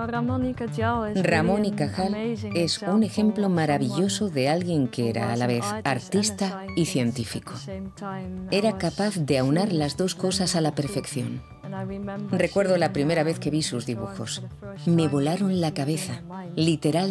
Ramón y Cajal es un ejemplo maravilloso de alguien que era a la vez artista y científico. Era capaz de aunar las dos cosas a la perfección. Recuerdo la primera vez que vi sus dibujos. Me volaron la cabeza, literalmente.